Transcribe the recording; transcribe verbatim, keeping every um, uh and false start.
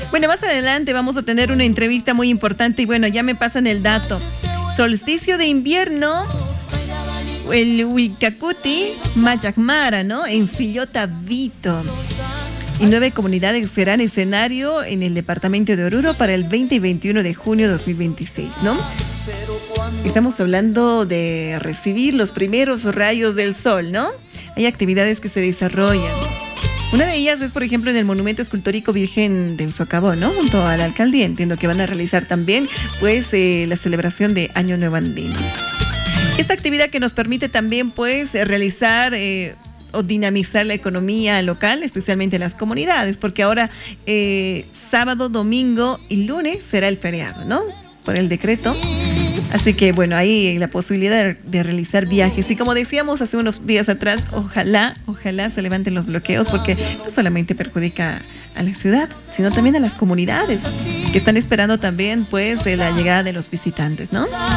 Bueno, más adelante vamos a tener una entrevista muy importante y bueno, ya me pasan el dato. Solsticio de invierno, el Huicacuti, Mayacmara, ¿no? En Sillota Vito. Y nueve comunidades serán escenario en el departamento de Oruro para el veinte y veintiuno de junio de dos mil veintiséis, ¿no? Estamos hablando de recibir los primeros rayos del sol, ¿no? Hay actividades que se desarrollan. Una de ellas es, por ejemplo, en el Monumento Escultórico Virgen del Socavón, ¿no? Junto a la alcaldía. Entiendo que van a realizar también, pues, eh, la celebración de Año Nuevo Andino. Esta actividad que nos permite también, pues, realizar eh, o dinamizar la economía local, especialmente en las comunidades, porque ahora eh, sábado, domingo y lunes será el feriado, ¿no? Por el decreto. Así que bueno, ahí la posibilidad de, de realizar viajes. Y como decíamos hace unos días atrás, ojalá, ojalá se levanten los bloqueos, porque no solamente perjudica a la ciudad, sino también a las comunidades que están esperando también, pues, la llegada de los visitantes, ¿no?